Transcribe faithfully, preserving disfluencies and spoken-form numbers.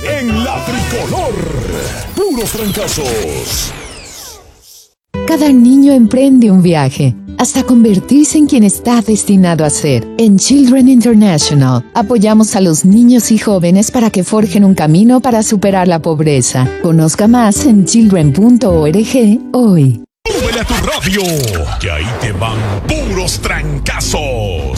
en la tricolor. Puros trancazos. Cada niño emprende un viaje hasta convertirse en quien está destinado a ser. En Children International, apoyamos a los niños y jóvenes para que forjen un camino para superar la pobreza. Conozca más en children punto org hoy. Súbele a tu radio, que ahí te van puros trancazos.